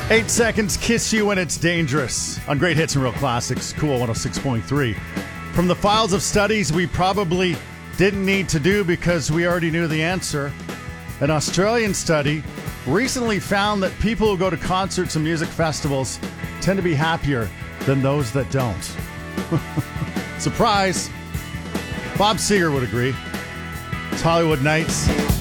8 Seconds, Kiss You When It's Dangerous on Great Hits and Real Classics, Cool 106.3. From the files of studies we probably didn't need to do because we already knew the answer, an Australian study recently found that people who go to concerts and music festivals tend to be happier than those that don't. Surprise! Bob Seger would agree. It's Hollywood Nights.